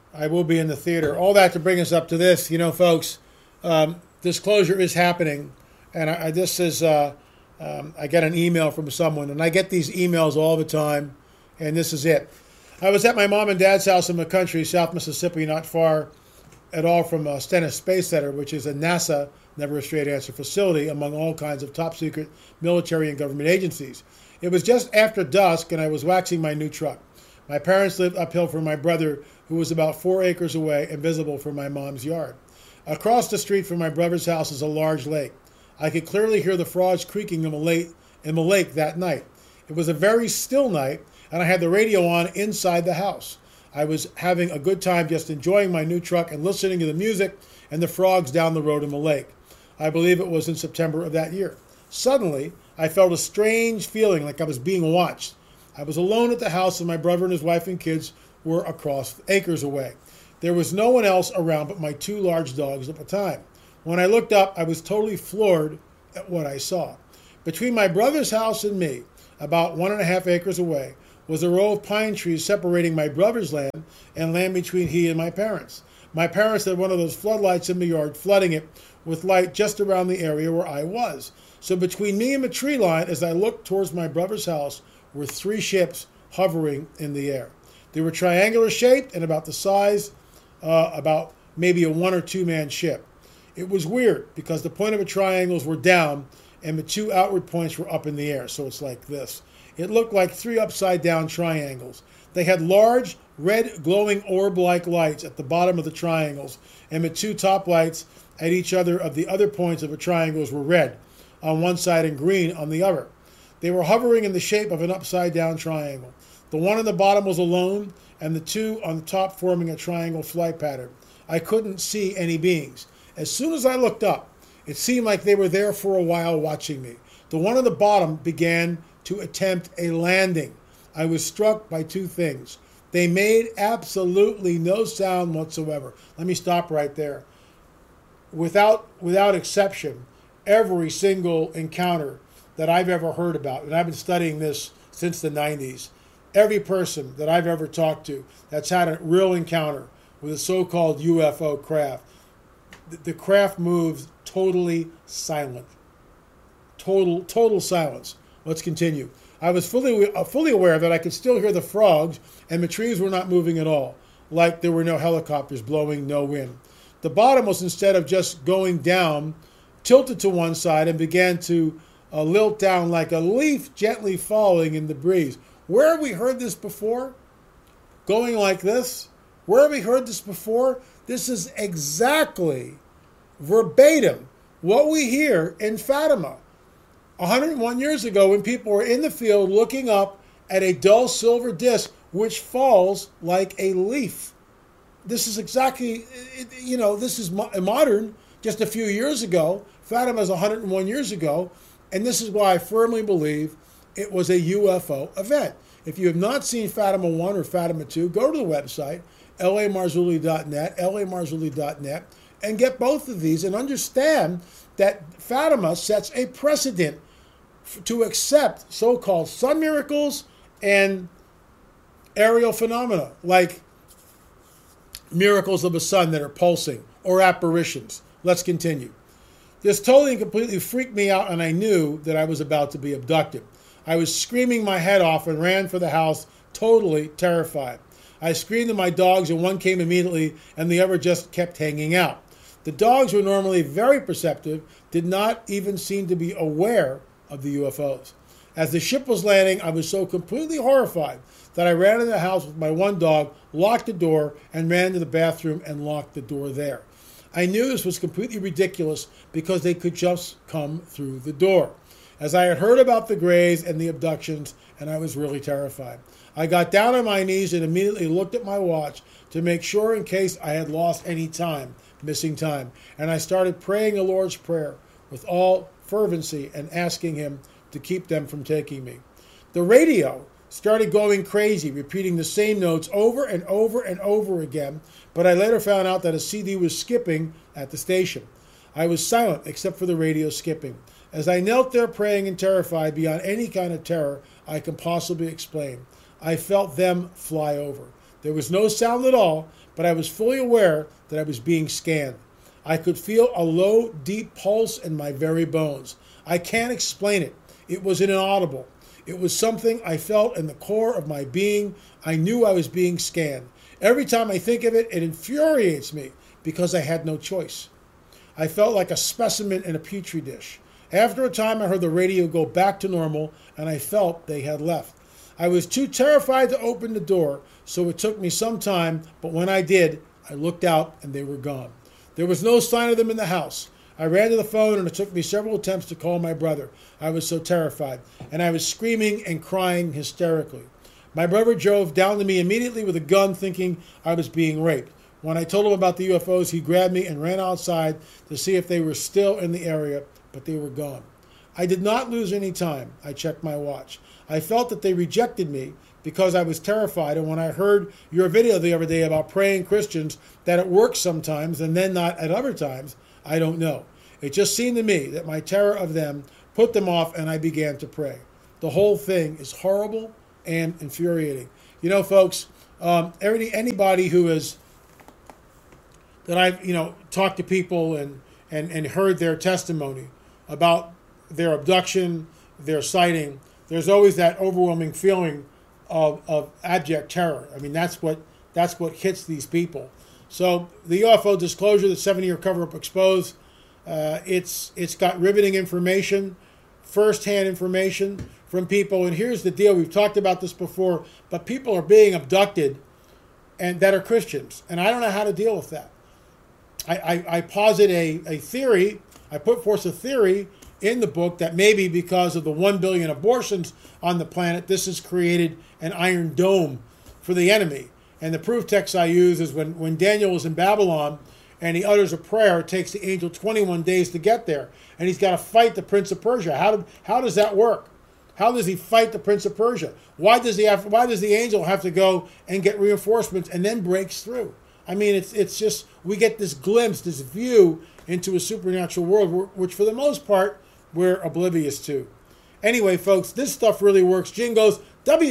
I will be in the theater. All that to bring us up to this. Folks, disclosure is happening. And this is, I get an email from someone, and I get these emails all the time, and this is it. I was at my mom and dad's house in the country, South Mississippi, not far at all from Stennis Space Center, which is a NASA, never a straight answer, facility among all kinds of top secret military and government agencies. It was just after dusk, and I was waxing my new truck. My parents lived uphill from my brother, who was about 4 acres away and visible from my mom's yard. Across the street from my brother's house is a large lake. I could clearly hear the frogs creaking in the lake that night. It was a very still night, and I had the radio on inside the house. I was having a good time just enjoying my new truck and listening to the music and the frogs down the road in the lake. I believe it was in September of that year. Suddenly, I felt a strange feeling like I was being watched. I was alone at the house, and my brother and his wife and kids were across acres away. There was no one else around but my 2 large dogs at the time. When I looked up, I was totally floored at what I saw. Between my brother's house and me, about 1.5 acres away, was a row of pine trees separating my brother's land and land between he and my parents. My parents had one of those floodlights in the yard, flooding it with light just around the area where I was. So between me and the tree line, as I looked towards my brother's house, were 3 ships hovering in the air. They were triangular shaped and about the size, about maybe a 1 or 2 man ship. It was weird because the point of the triangles were down and the 2 outward points were up in the air, so it's like this. It looked like 3 upside down triangles. They had large, red, glowing orb-like lights at the bottom of the triangles, and the 2 top lights at each other of the other points of the triangles were red on one side and green on the other. They were hovering in the shape of an upside-down triangle. The one on the bottom was alone, and the 2 on the top forming a triangle flight pattern. I couldn't see any beings. As soon as I looked up, it seemed like they were there for a while watching me. The one on the bottom began to attempt a landing. I was struck by 2 things. They made absolutely no sound whatsoever. Let me stop right there. Without exception, every single encounter that I've ever heard about, and I've been studying this since the 90s, every person that I've ever talked to that's had a real encounter with a so-called UFO craft, the craft moves totally silent. Total silence. Let's continue. I was fully aware that I could still hear the frogs, and the trees were not moving at all, like there were no helicopters blowing no wind. The bottom was, instead of just going down, tilted to one side and began to lilt down like a leaf gently falling in the breeze. Where have we heard this before? Going like this? Where have we heard this before? This is exactly, verbatim, what we hear in Fatima. 101 years ago, when people were in the field looking up at a dull silver disc which falls like a leaf. This is exactly, this is modern, just a few years ago. Fatima is 101 years ago, and this is why I firmly believe it was a UFO event. If you have not seen Fatima 1 or Fatima 2, go to the website, lamarzulli.net, and get both of these and understand that Fatima sets a precedent to accept so-called sun miracles and aerial phenomena, like miracles of the sun that are pulsing, or apparitions. Let's continue. This totally and completely freaked me out, and I knew that I was about to be abducted. I was screaming my head off and ran for the house, totally terrified. I screamed at my dogs, and one came immediately, and the other just kept hanging out. The dogs were normally very perceptive, did not even seem to be aware of the UFOs. As the ship was landing, I was so completely horrified that I ran into the house with my one dog, locked the door, and ran to the bathroom and locked the door there. I knew this was completely ridiculous because they could just come through the door, as I had heard about the Greys and the abductions, and I was really terrified. I got down on my knees and immediately looked at my watch to make sure in case I had lost any time, missing time, and I started praying the Lord's Prayer with all fervency and asking him to keep them from taking me. The radio started going crazy, repeating the same notes over and over and over again, but I later found out that a CD was skipping at the station. I was silent except for the radio skipping. As I knelt there praying and terrified beyond any kind of terror I can possibly explain, I felt them fly over. There was no sound at all, but I was fully aware that I was being scanned. I could feel a low, deep pulse in my very bones. I can't explain it. It was inaudible. It was something I felt in the core of my being. I knew I was being scanned. Every time I think of it, it infuriates me because I had no choice. I felt like a specimen in a petri dish. After a time, I heard the radio go back to normal, and I felt they had left. I was too terrified to open the door, so it took me some time, but when I did, I looked out and they were gone. There was no sign of them in the house. I ran to the phone, and it took me several attempts to call my brother. I was so terrified, and I was screaming and crying hysterically. My brother drove down to me immediately with a gun, thinking I was being raped. When I told him about the UFOs, he grabbed me and ran outside to see if they were still in the area, but they were gone. I did not lose any time. I checked my watch. I felt that they rejected me because I was terrified, and when I heard your video the other day about praying Christians, that it works sometimes and then not at other times, I don't know. It just seemed to me that my terror of them put them off, and I began to pray. The whole thing is horrible and infuriating. You know, folks, anybody who is that I've talked to people and heard their testimony about their abduction, their sighting, there's always that overwhelming feeling of abject terror. I mean, that's what hits these people. So the UFO disclosure, the 7-year cover-up exposed, it's got riveting information, first-hand information from people. And here's the deal: we've talked about this before, but people are being abducted and that are Christians, and I don't know how to deal with that. I posit a theory. I put forth a theory in the book that maybe because of the 1 billion abortions on the planet, this has created an iron dome for the enemy. And the proof text I use is when Daniel was in Babylon and he utters a prayer, it takes the angel 21 days to get there. And he's got to fight the Prince of Persia. How does that work? How does he fight the Prince of Persia? Why does the angel have to go and get reinforcements and then breaks through? I mean, it's just, we get this glimpse, this view into a supernatural world, which for the most part, we're oblivious to. Anyway, folks, this stuff really works. Jingos,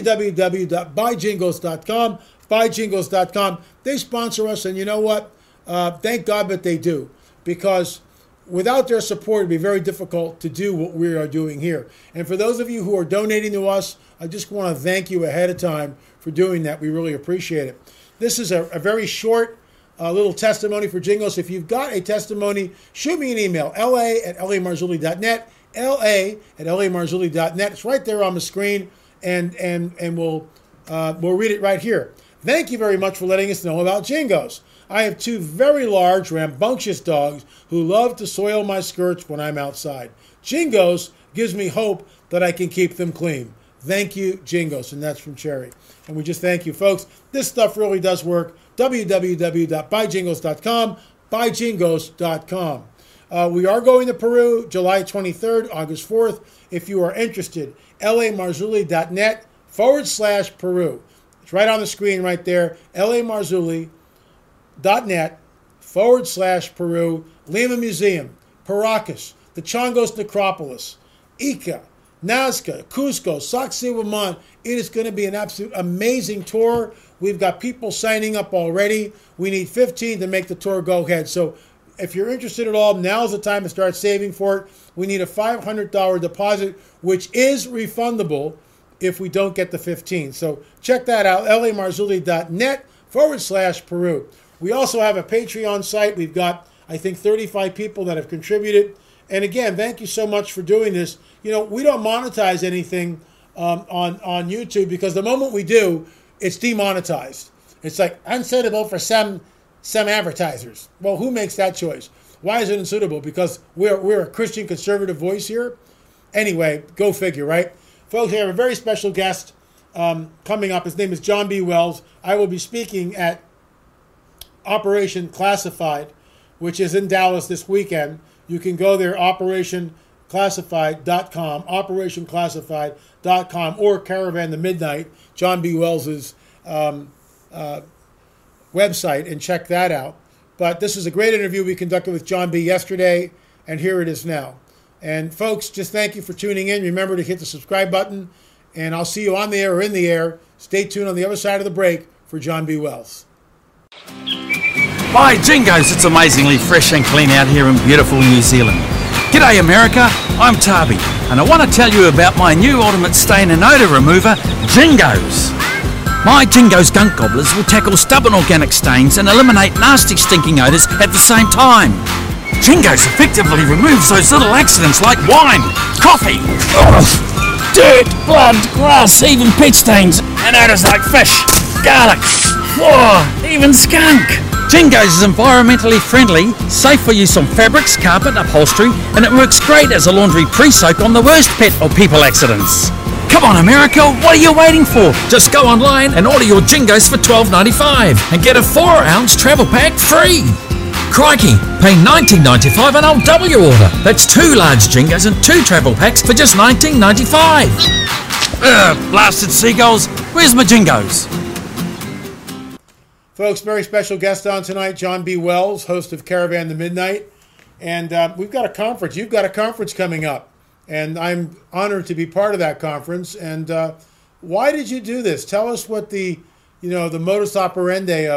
www.buyjingos.com, buyjingos.com. They sponsor us, and you know what? Thank God that they do, because without their support, it'd be very difficult to do what we are doing here. And for those of you who are donating to us, I just want to thank you ahead of time for doing that. We really appreciate it. This is a very short little testimony for Jingos. If you've got a testimony, shoot me an email, la@lamarzulli.net, la@lamarzulli.net. It's right there on the screen, and we'll read it right here. Thank you very much for letting us know about Jingos. I have 2 very large, rambunctious dogs who love to soil my skirts when I'm outside. Jingos gives me hope that I can keep them clean. Thank you, Jingos. And that's from Cherry. And we just thank you, folks. This stuff really does work. www.buyjingos.com, buyjingos.com. We are going to Peru July 23rd, August 4th. If you are interested, lamarzulli.net/Peru. It's right on the screen right there, lamarzulli.net/Peru. Lima Museum, Paracas, the Chongos Necropolis, Ica, Nazca, Cusco, Sacsayhuaman. It is going to be an absolute amazing tour. We've got people signing up already. We need 15 to make the tour go ahead. So if you're interested at all, now's the time to start saving for it. We need a $500 deposit, which is refundable if we don't get the 15. So check that out, lamarzulli.net/Peru. We also have a Patreon site. We've got, I think, 35 people that have contributed. And again, thank you so much for doing this. You know, we don't monetize anything on YouTube, because the moment we do, it's demonetized. It's like unsuitable for some advertisers. Well, who makes that choice? Why is it unsuitable? Because we're a Christian conservative voice here? Anyway, go figure, right? Folks, we have a very special guest coming up. His name is John B. Wells. I will be speaking at Operation Classified, which is in Dallas this weekend. You can go there, operationclassified.com, operationclassified.com, or Caravan to Midnight, John B. Wells's website, and check that out. But this is a great interview we conducted with John B. yesterday, and here it is now. And folks, just thank you for tuning in. Remember to hit the subscribe button, and I'll see you on the air or in the air. Stay tuned on the other side of the break for John B. Wells. By jingoes, it's amazingly fresh and clean out here in beautiful New Zealand. G'day America, I'm Tarby, and I want to tell you about my new ultimate stain and odour remover, Jingos. My Jingos gunk gobblers will tackle stubborn organic stains and eliminate nasty stinking odours at the same time. Jingos effectively removes those little accidents like wine, coffee, dirt, blood, grass, even pet stains, and odours like fish, garlic, even skunk. Jingos is environmentally friendly, safe for use on fabrics, carpet, upholstery, and it works great as a laundry pre-soak on the worst pet or people accidents. Come on America, what are you waiting for? Just go online and order your Jingos for $12.95 and get a 4-ounce travel pack free. Crikey, pay $19.95 and I'll double your order. That's 2 large Jingos and 2 travel packs for just $19.95. Blasted seagulls, where's my Jingos? Folks, very special guest on tonight, John B. Wells, host of Caravan to Midnight. And we've got a conference. You've got a conference coming up. And I'm honored to be part of that conference. And why did you do this? Tell us what the modus operandi